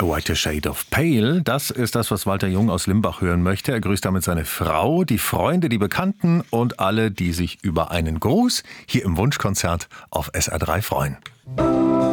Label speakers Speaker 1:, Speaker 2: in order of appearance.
Speaker 1: A Whiter Shade of Pale, das ist das, was Walter Jung aus Limbach hören möchte. Er grüßt damit seine Frau, die Freunde, die Bekannten und alle, die sich über einen Gruß hier im Wunschkonzert auf SR3 freuen.